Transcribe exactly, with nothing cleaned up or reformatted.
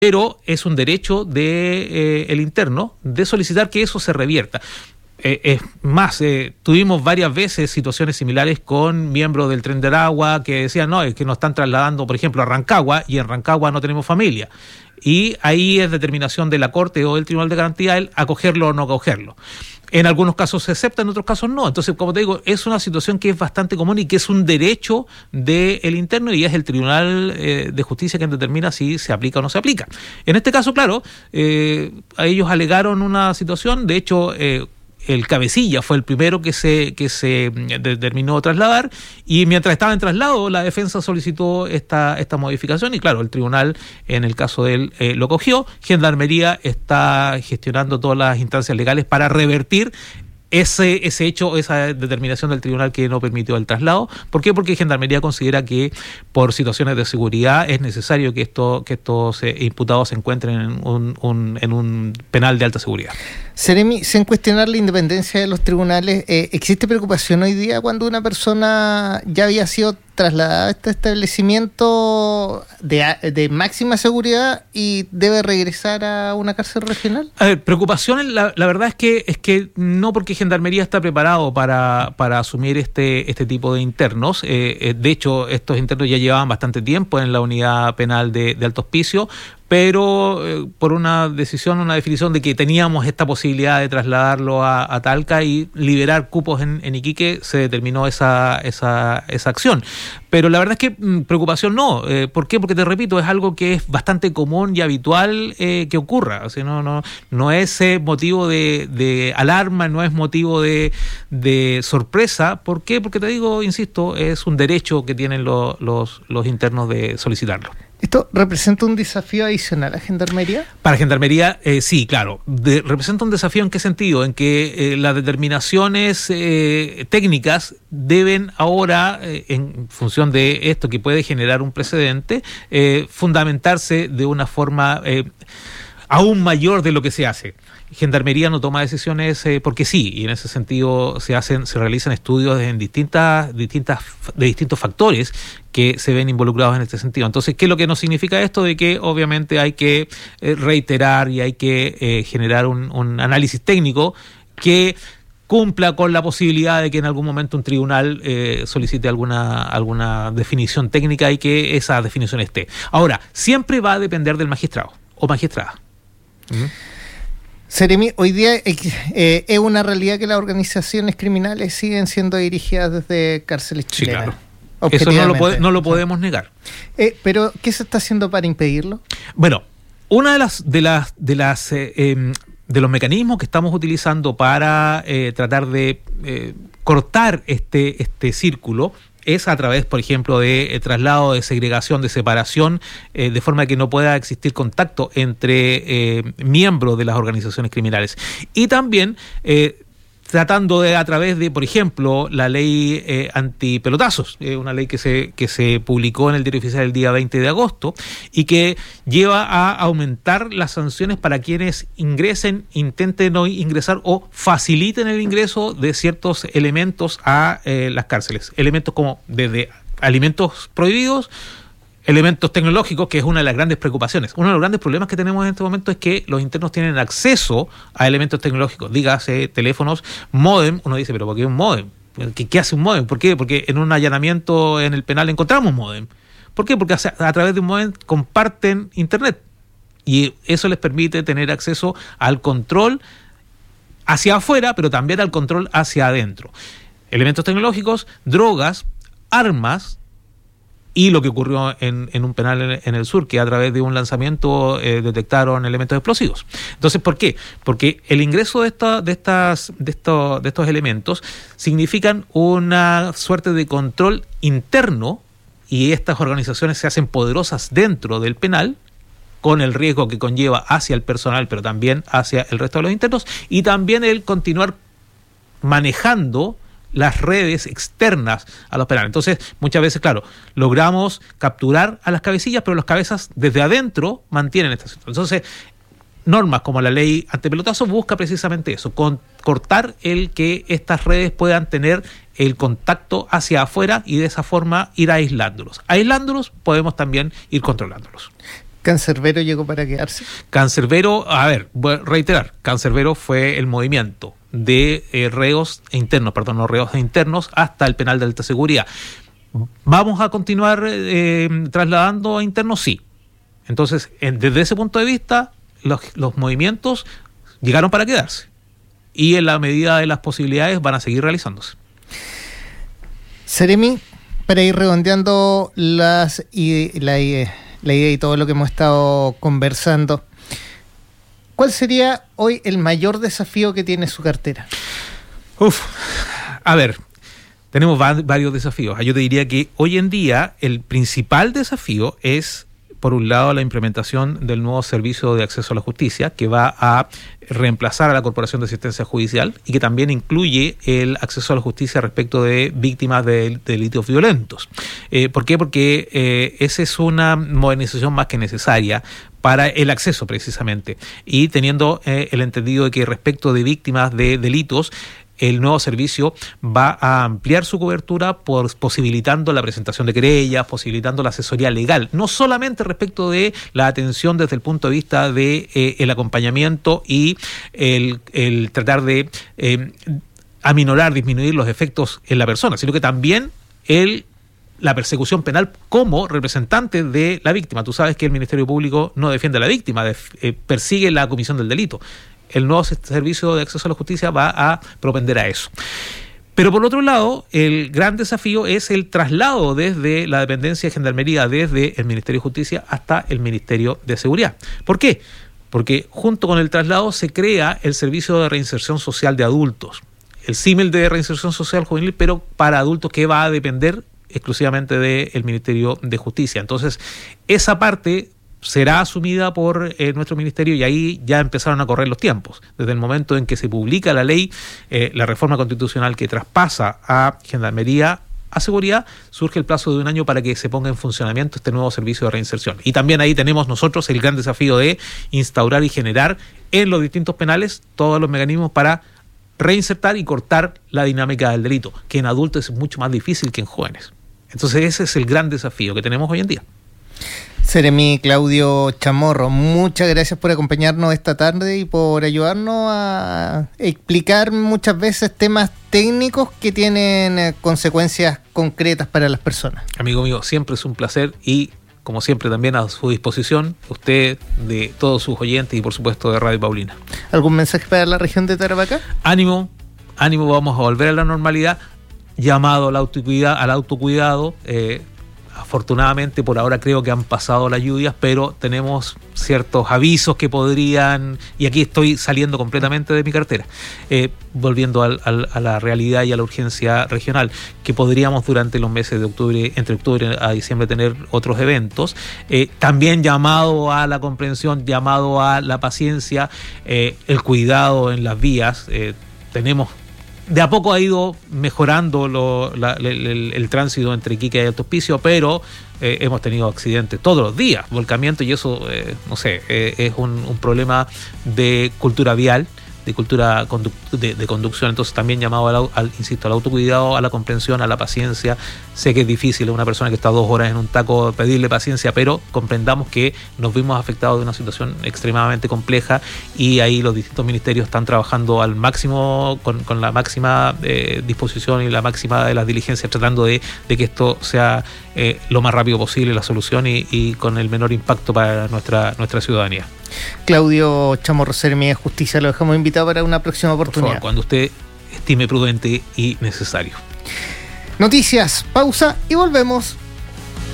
pero es un derecho de eh, el interno de solicitar que eso se revierta. Eh, es más, eh, tuvimos varias veces situaciones similares con miembros del Tren de Aragua que decían, no, es que nos están trasladando, por ejemplo, a Rancagua, y en Rancagua no tenemos familia. Y ahí es determinación de la Corte o del Tribunal de Garantía el acogerlo o no acogerlo. En algunos casos se acepta, en otros casos no. Entonces, como te digo, es una situación que es bastante común y que es un derecho del interno, y es el Tribunal eh, de Justicia quien determina si se aplica o no se aplica. En este caso, claro, eh, a ellos alegaron una situación, de hecho, eh, el cabecilla fue el primero que se que se determinó trasladar, y mientras estaba en traslado la defensa solicitó esta esta modificación, y claro, el tribunal en el caso de él eh, lo cogió. Gendarmería está gestionando todas las instancias legales para revertir ese ese hecho, esa determinación del tribunal que no permitió el traslado. ¿Por qué? Porque Gendarmería considera que por situaciones de seguridad es necesario que esto que estos eh, imputados se encuentren en un, un en un penal de alta seguridad. Seremi, sin cuestionar la independencia de los tribunales, eh, ¿existe preocupación hoy día cuando una persona ya había sido trasladada a este establecimiento de, de máxima seguridad y debe regresar a una cárcel regional? A ver, preocupación, la, la verdad es que es que no, porque Gendarmería está preparado para, para asumir este, este tipo de internos. Eh, eh, de hecho, estos internos ya llevaban bastante tiempo en la unidad penal de, de Alto Hospicio, pero eh, por una decisión, una definición de que teníamos esta posibilidad de trasladarlo a, a Talca y liberar cupos en, en Iquique, se determinó esa, esa, esa acción. Pero la verdad es que mmm, preocupación no. Eh, ¿Por qué? Porque te repito, es algo que es bastante común y habitual eh, que ocurra. O sea, no, no, no es eh, motivo de, de alarma, no es motivo de, de sorpresa. ¿Por qué? Porque te digo, insisto, es un derecho que tienen lo, los, los internos de solicitarlo. ¿Esto representa un desafío adicional a Gendarmería? Para Gendarmería, eh, sí, claro. De, ¿Representa un desafío en qué sentido? En que eh, las determinaciones eh, técnicas deben ahora, eh, en función de esto que puede generar un precedente, eh, fundamentarse de una forma eh, aún mayor de lo que se hace. Gendarmería no toma decisiones eh, porque sí, y en ese sentido se hacen, se realizan estudios en distintas, distintas, de distintos factores que se ven involucrados en este sentido. Entonces, ¿qué es lo que nos significa esto? De que obviamente hay que eh, reiterar y hay que eh, generar un, un análisis técnico que cumpla con la posibilidad de que en algún momento un tribunal eh, solicite alguna, alguna definición técnica y que esa definición esté. Ahora, siempre va a depender del magistrado o magistrada. ¿Mm? Seremi, hoy día eh, es una realidad que las organizaciones criminales siguen siendo dirigidas desde cárceles chilenas. Sí, claro. Eso no lo, puede, no lo podemos negar. Eh, pero, ¿qué se está haciendo para impedirlo? Bueno, una de las de las de las eh, eh, de los mecanismos que estamos utilizando para eh, tratar de eh, cortar este este círculo es a través, por ejemplo, de eh, traslado, de segregación, de separación, eh, de forma que no pueda existir contacto entre eh, miembros de las organizaciones criminales. Y también eh, tratando de, a través de, por ejemplo, la ley eh, antipelotazos, eh, una ley que se que se publicó en el Diario Oficial el día veinte de agosto y que lleva a aumentar las sanciones para quienes ingresen, intenten no ingresar o faciliten el ingreso de ciertos elementos a eh, las cárceles. Elementos como desde alimentos prohibidos, elementos tecnológicos, que es una de las grandes preocupaciones. Uno de los grandes problemas que tenemos en este momento es que los internos tienen acceso a elementos tecnológicos, dígase teléfonos, módem. Uno dice, pero ¿por qué un módem? ¿Qué, qué hace un módem? ¿Por qué? Porque en un allanamiento en el penal encontramos módem. ¿Por qué? Porque a, a través de un módem comparten internet y eso les permite tener acceso al control hacia afuera, pero también al control hacia adentro. Elementos tecnológicos, drogas, armas. Y lo que ocurrió en, en un penal en, en el sur, que a través de un lanzamiento eh, detectaron elementos explosivos. Entonces, ¿por qué? Porque el ingreso de esta, de estas, de estos, de estos elementos significan una suerte de control interno, y estas organizaciones se hacen poderosas dentro del penal, con el riesgo que conlleva hacia el personal, pero también hacia el resto de los internos, y también el continuar manejando las redes externas a los penales. Entonces, muchas veces, claro, logramos capturar a las cabecillas, pero las cabezas desde adentro mantienen esta situación. Entonces, normas como la ley antipelotazo busca precisamente eso, con, cortar el que estas redes puedan tener el contacto hacia afuera y de esa forma ir aislándolos. Aislándolos podemos también ir controlándolos. ¿Cancerbero llegó para quedarse? Cancerbero, a ver, voy a reiterar, Cancerbero fue el movimiento de eh, reos internos, perdón, no reos internos, hasta el penal de alta seguridad. ¿Vamos a continuar eh, trasladando a internos? Sí. Entonces, en, desde ese punto de vista, los, los movimientos llegaron para quedarse. Y en la medida de las posibilidades van a seguir realizándose. Seremi, para ir redondeando las y, la, la idea y todo lo que hemos estado conversando, ¿cuál sería hoy el mayor desafío que tiene su cartera? Uf, a ver, tenemos va- varios desafíos. Yo te diría que hoy en día el principal desafío es, por un lado, la implementación del nuevo servicio de acceso a la justicia, que va a reemplazar a la Corporación de Asistencia Judicial y que también incluye el acceso a la justicia respecto de víctimas de, de delitos violentos. Eh, ¿Por qué? Porque eh, esa es una modernización más que necesaria para el acceso precisamente, y teniendo eh, el entendido de que respecto de víctimas de delitos, el nuevo servicio va a ampliar su cobertura por posibilitando la presentación de querellas, posibilitando la asesoría legal, no solamente respecto de la atención desde el punto de vista de eh, el acompañamiento y el, el tratar de eh, aminorar, disminuir los efectos en la persona, sino que también el la persecución penal como representante de la víctima. Tú sabes que el Ministerio Público no defiende a la víctima, def, eh, persigue la comisión del delito. El nuevo servicio de acceso a la justicia va a propender a eso. Pero por otro lado, el gran desafío es el traslado desde la dependencia de Gendarmería, desde el Ministerio de Justicia hasta el Ministerio de Seguridad. ¿Por qué? Porque junto con el traslado se crea el Servicio de Reinserción Social de Adultos, el símil de Reinserción Social Juvenil, pero para adultos, que va a depender exclusivamente del Ministerio de Justicia. Entonces, esa parte será asumida por eh, nuestro ministerio, y ahí ya empezaron a correr los tiempos. Desde el momento en que se publica la ley, eh, la reforma constitucional que traspasa a Gendarmería a Seguridad, surge el plazo de un año para que se ponga en funcionamiento este nuevo servicio de reinserción. Y también ahí tenemos nosotros el gran desafío de instaurar y generar en los distintos penales todos los mecanismos para reinsertar y cortar la dinámica del delito, que en adultos es mucho más difícil que en jóvenes. Entonces ese es el gran desafío que tenemos hoy en día. Seremi Claudio Chamorro, muchas gracias por acompañarnos esta tarde y por ayudarnos a explicar muchas veces temas técnicos que tienen consecuencias concretas para las personas. Amigo mío, siempre es un placer, y como siempre también a su disposición, usted, de todos sus oyentes y por supuesto de Radio Paulina. ¿Algún mensaje para la región de Tarapacá? Ánimo, ánimo, vamos a volver a la normalidad. Llamado al autocuidado, al autocuidado. Eh, afortunadamente por ahora creo que han pasado las lluvias, pero tenemos ciertos avisos que podrían, y aquí estoy saliendo completamente de mi cartera, eh, volviendo al, al, a la realidad y a la urgencia regional, que podríamos durante los meses de octubre, entre octubre a diciembre, tener otros eventos. Eh, también llamado a la comprensión, llamado a la paciencia, eh, el cuidado en las vías. Eh, tenemos De a poco ha ido mejorando lo, la, el, el, el tránsito entre Iquique y Alto Hospicio, pero eh, hemos tenido accidentes todos los días, volcamientos, y eso, eh, no sé, eh, es un, un problema de cultura vial, de cultura condu- de, de conducción. Entonces también llamado al, al, insisto, al autocuidado, a la comprensión, a la paciencia. Sé que es difícil a una persona que está dos horas en un taco pedirle paciencia, pero comprendamos que nos vimos afectados de una situación extremadamente compleja, y ahí los distintos ministerios están trabajando al máximo, con, con la máxima eh, disposición y la máxima de las diligencias, tratando de, de que esto sea eh, lo más rápido posible la solución, y, y con el menor impacto para nuestra, nuestra ciudadanía. Claudio Chamorro, Seremi de Justicia, lo dejamos invitado para una próxima oportunidad. Por favor, cuando usted estime prudente y necesario. Noticias, pausa y volvemos.